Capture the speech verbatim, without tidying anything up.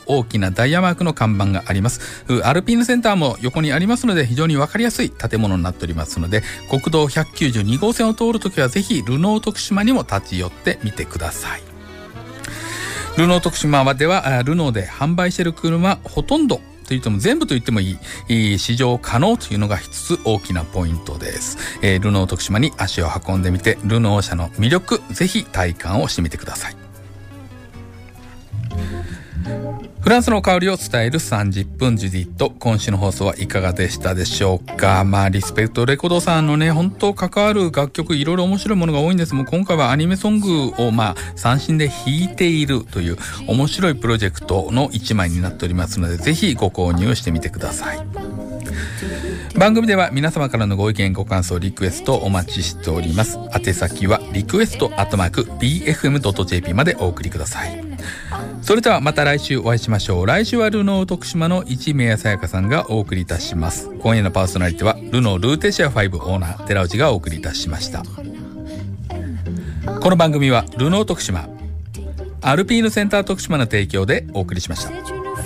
大きなダイヤマークの看板があります。アルピーヌセンターも横にありますので、非常に分かりやすい建物になっておりますので、国道ひゃくきゅうじゅうに号線を通るときはぜひルノー徳島にも立ち寄ってみてください。ルノー徳島ではルノーで販売している車ほとんどと言っても全部と言ってもいい試乗可能というのが一つ大きなポイントです。えー、ルノー徳島に足を運んでみて、ルノー車の魅力ぜひ体感をしてみてください。フランスの香りを伝えるさんじゅっぷんジュディット、今週の放送はいかがでしたでしょうか。まあリスペクトレコードさんのね、本当関わる楽曲いろいろ面白いものが多いんです。もう今回はアニメソングをまあ三振で弾いているという面白いプロジェクトの一枚になっておりますので、ぜひご購入してみてください。番組では皆様からのご意見ご感想リクエストお待ちしております。宛先はリクエストアットマーク ビーエフエムドットジェーピー までお送りください。それではまた来週お会いしましょう。来週はルノー徳島の一宮さやかさんがお送りいたします。今夜のパーソナリティはルノールーテシアファイブオーナー寺内がお送りいたしました。この番組はルノー徳島アルピーヌセンター徳島の提供でお送りしました。